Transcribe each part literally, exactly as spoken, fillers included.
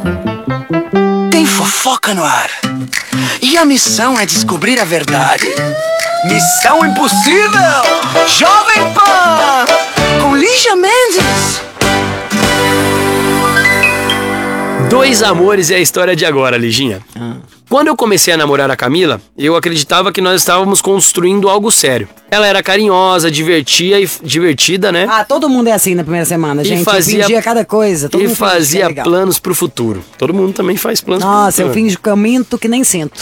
Tem fofoca no ar. E a missão é descobrir a verdade. Missão Impossível! Jovem Pan! Com Lígia Mendes! Dois amores é a história de agora, Liginha. Ah. Quando eu comecei a namorar a Camila, eu acreditava que nós estávamos construindo algo sério. Ela era carinhosa, divertia e divertida, né? Ah, todo mundo é assim na primeira semana, gente. E fazia, eu fingia cada coisa. Todo e mundo fazia planos pro futuro. Todo mundo também faz planos Nossa, pro futuro. eu finjo caminto que nem sinto.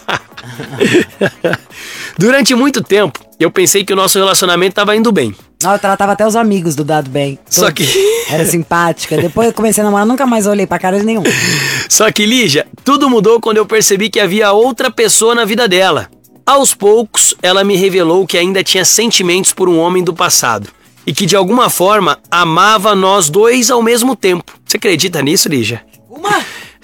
Durante muito tempo, eu pensei que o nosso relacionamento estava indo bem. Não, eu tratava até os amigos do Dado bem. Só que... Era simpática. Depois eu comecei a namorar, nunca mais olhei pra cara de nenhum. Só que, Lígia, tudo mudou quando eu percebi que havia outra pessoa na vida dela. Aos poucos, ela me revelou que ainda tinha sentimentos por um homem do passado. E que, de alguma forma, amava nós dois ao mesmo tempo. Você acredita nisso, Lígia? Uma?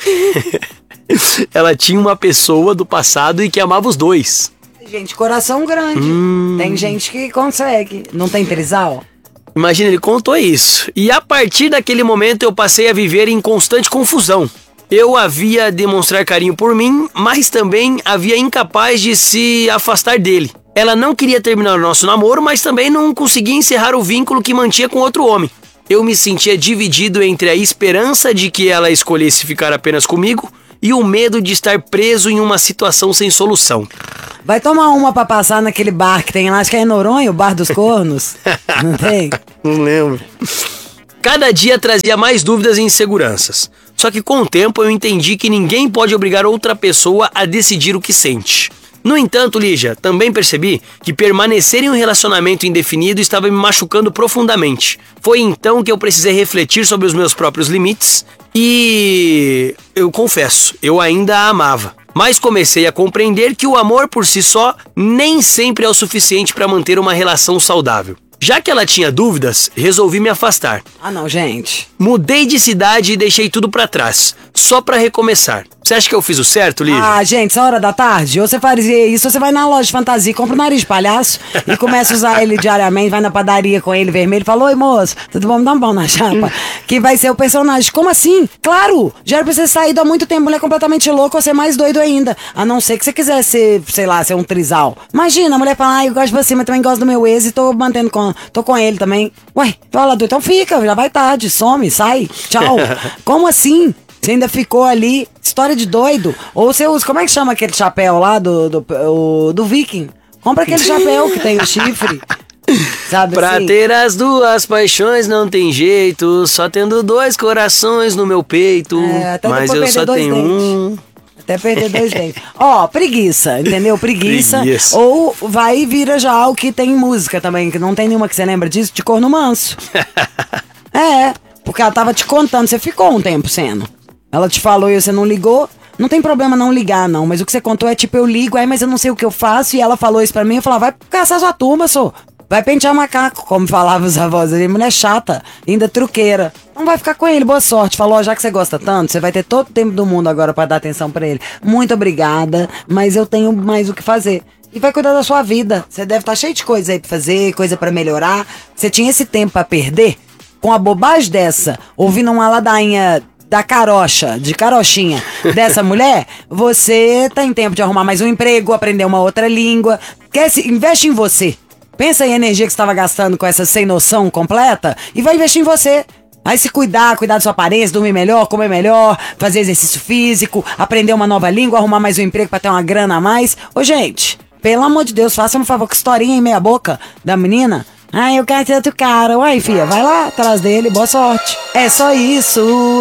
Ela tinha uma pessoa do passado e que amava os dois. Gente, coração grande. Hum. Tem gente que consegue. Não tem trisal? Imagina, ele contou isso. E a partir daquele momento eu passei a viver em constante confusão. Eu havia demonstrar carinho por mim, mas também havia incapaz de se afastar dele. Ela não queria terminar o nosso namoro, mas também não conseguia encerrar o vínculo que mantinha com outro homem. Eu me sentia dividido entre a esperança de que ela escolhesse ficar apenas comigo e o medo de estar preso em uma situação sem solução. Vai tomar uma pra passar naquele bar que tem lá, acho que é em Noronha, o Bar dos Cornos. Não tem? Não lembro. Cada dia trazia mais dúvidas e inseguranças. Só que com o tempo eu entendi que ninguém pode obrigar outra pessoa a decidir o que sente. No entanto, Lígia, também percebi que permanecer em um relacionamento indefinido estava me machucando profundamente. Foi então que eu precisei refletir sobre os meus próprios limites e... eu confesso, eu ainda a amava. Mas comecei a compreender que o amor por si só nem sempre é o suficiente para manter uma relação saudável. Já que ela tinha dúvidas, resolvi me afastar. Ah não, gente. Mudei de cidade e deixei tudo pra trás, só pra recomeçar. Você acha que eu fiz o certo, Lígia? Ah, gente, essa hora da tarde, ou você fazia isso, ou você vai na loja de fantasia, compra o nariz de palhaço e começa a usar ele diariamente, vai na padaria com ele vermelho e fala, oi moço, tudo bom? Me dá um pão na chapa. Que vai ser o personagem. Como assim? Claro! Já era pra você sair há muito tempo, mulher completamente louca, ou ser mais doido ainda. A não ser que você quisesse ser, sei lá, ser um trisal. Imagina, a mulher fala, ah, eu gosto de você, mas também gosto do meu ex e tô mantendo com... Tô com ele também. Ué, fala, então fica, já vai tarde, some, sai, tchau. Como assim? Você ainda ficou ali, história de doido. Ou você usa, como é que chama aquele chapéu lá do, do, do, do Viking? Compra aquele chapéu que tem o chifre. Sabe pra assim? ter as duas paixões não tem jeito, só tendo dois corações no meu peito. É, mas eu só tenho um. Até perder dois dentes. Ó, preguiça, entendeu? Preguiça. Preguiça. Ou vai e vira já o que tem música também, que não tem nenhuma que você lembra disso, de Corno Manso. É, porque ela tava te contando, você ficou um tempo sendo. Ela te falou e você não ligou. Não tem problema não ligar, não. Mas o que você contou é tipo, eu ligo, aí, mas eu não sei o que eu faço. E ela falou isso pra mim, eu falava, vai caçar sua turma, só. Vai pentear macaco, como falavam os avós. Ele, mulher chata, ainda truqueira. Não vai ficar com ele, boa sorte. Falou, já que você gosta tanto, você vai ter todo o tempo do mundo agora pra dar atenção pra ele. Muito obrigada, mas eu tenho mais o que fazer. E vai cuidar da sua vida. Você deve estar cheio de coisa aí pra fazer, coisa pra melhorar. Você tinha esse tempo pra perder com a bobagem dessa, ouvindo uma ladainha da carocha, de carochinha dessa mulher, você tem tempo de arrumar mais um emprego, aprender uma outra língua. Quer se, investe em você. Pensa em energia que você estava gastando com essa sem noção completa e vai investir em você. Aí se cuidar, cuidar da sua aparência, dormir melhor, comer melhor, fazer exercício físico, aprender uma nova língua, arrumar mais um emprego pra ter uma grana a mais. Ô gente, pelo amor de Deus, faça um favor com historinha em meia boca da menina. Ai, eu quero ter outro cara. Uai, filha, vai lá atrás dele, boa sorte. É só isso.